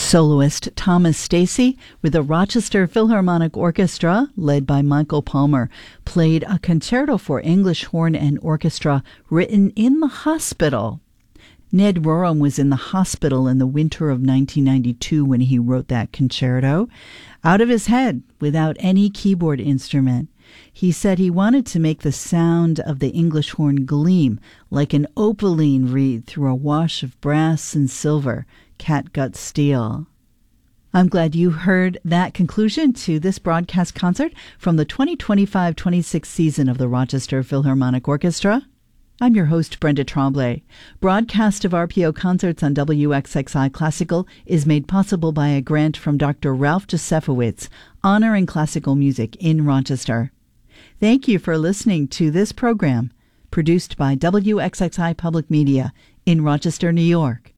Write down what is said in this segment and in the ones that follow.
Soloist Thomas Stacy with the Rochester Philharmonic Orchestra, led by Michael Palmer, played a concerto for English horn and orchestra written in the hospital. Ned Rorem was in the hospital in the winter of 1992 when he wrote that concerto, out of his head, without any keyboard instrument. He said he wanted to make the sound of the English horn gleam like an opaline reed through a wash of brass and silver, catgut steel. I'm glad you heard that conclusion to this broadcast concert from the 2025-26 season of the Rochester Philharmonic Orchestra. I'm your host, Brenda Tremblay. Broadcast of RPO concerts on WXXI Classical is made possible by a grant from Dr. Ralph Josefowitz, honoring classical music in Rochester. Thank you for listening to this program, produced by WXXI Public Media in Rochester, New York.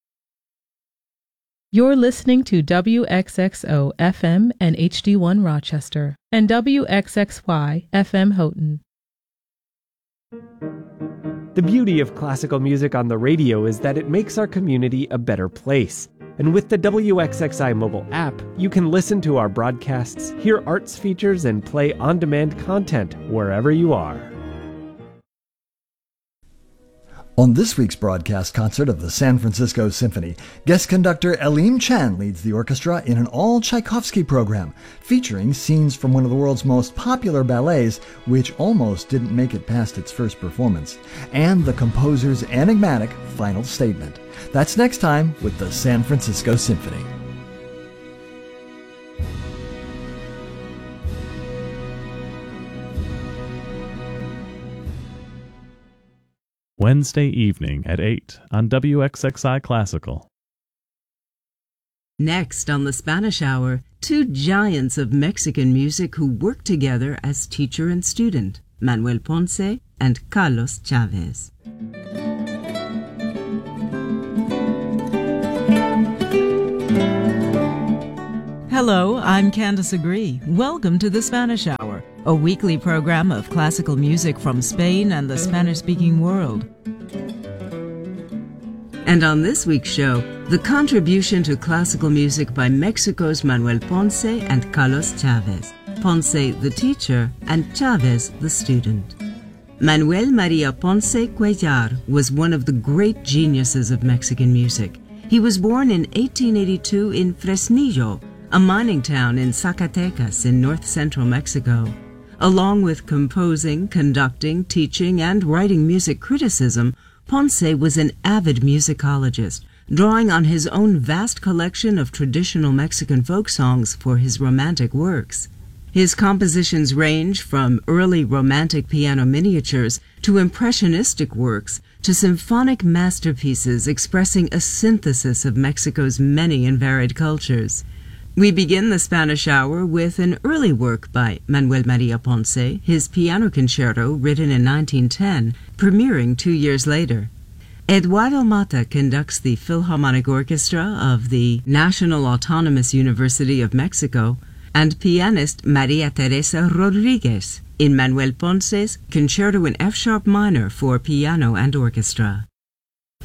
You're listening to WXXO FM and HD1 Rochester and WXXY FM Houghton. The beauty of classical music on the radio is that it makes our community a better place. And with the WXXI mobile app, you can listen to our broadcasts, hear arts features, and play on-demand content wherever you are. On this week's broadcast concert of the San Francisco Symphony, guest conductor Aleem Chan leads the orchestra in an all-Tchaikovsky program, featuring scenes from one of the world's most popular ballets, which almost didn't make it past its first performance, and the composer's enigmatic final statement. That's next time with the San Francisco Symphony. Wednesday evening at 8 on WXXI Classical. Next on the Spanish Hour, two giants of Mexican music who work together as teacher and student, Manuel Ponce and Carlos Chavez. Hello, I'm Candace Agree. Welcome to the Spanish Hour, a weekly program of classical music from Spain and the Spanish-speaking world. And on this week's show, the contribution to classical music by Mexico's Manuel Ponce and Carlos Chavez. Ponce, the teacher, and Chavez, the student. Manuel María Ponce Cuellar was one of the great geniuses of Mexican music. He was born in 1882 in Fresnillo, a mining town in Zacatecas in north-central Mexico. Along with composing, conducting, teaching, and writing music criticism, Ponce was an avid musicologist, drawing on his own vast collection of traditional Mexican folk songs for his romantic works. His compositions range from early romantic piano miniatures to impressionistic works to symphonic masterpieces expressing a synthesis of Mexico's many and varied cultures. We begin the Spanish Hour with an early work by Manuel María Ponce, his piano concerto written in 1910, premiering 2 years later. Eduardo Mata conducts the Philharmonic Orchestra of the National Autonomous University of Mexico, and pianist María Teresa Rodríguez in Manuel Ponce's Concerto in F-sharp minor for piano and orchestra.